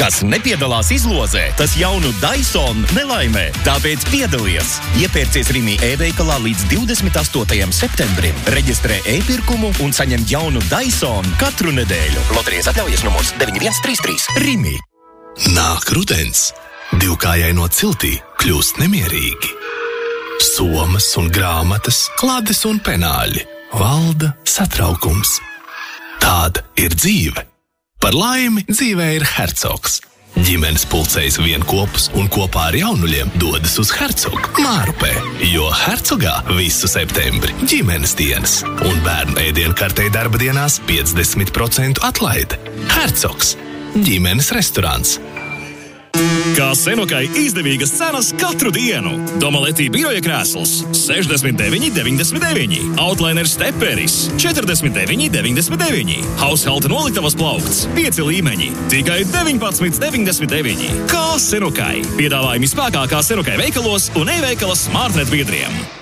Kas nepiedalās izlozē, tas jaunu Dyson nelaimē. Tāpēc piedalies! Iepērcies Rimi e-veikalā līdz 28. septembrim. Reģistrē e-pirkumu un saņem jaunu Dyson katru nedēļu. Loterijas atļaujas numurs 9133. Rimi. Nāk rudens. Divkājai no ciltī kļūst nemierīgi. Somas un grāmatas, klades un penāļi. Valda satraukums. Tāda ir dzīve. Par laimi dzīvē ir Hercogs. Ģimenes pulcējas vienkopus un kopā ar jaunuļiem dodas uz Hercogu Mārupē, jo Hercogā visu septembri ģimenes dienas un bērnu ēdienkartei darba dienās 50% atlaide. Hercogs – ģimenes restorāns. Kā Senokai izdevīgas cenas katru dienu. Domaleti biroja krēsls 69,99. Outliner Steperis 49,99. Haushalta noliktavas plaukts 5 līmeņi tikai 19,99. Kā Senokai. Piedāvājumi spēkā kā Senokai veikalos un e-veikala Smartnet biedriem.